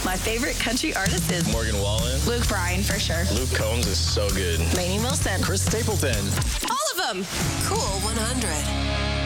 My favorite country artist is Morgan Wallen. Luke Bryan, for sure. Luke Combs is so good. Lainey Wilson. Chris Stapleton. All of them. Cool 100.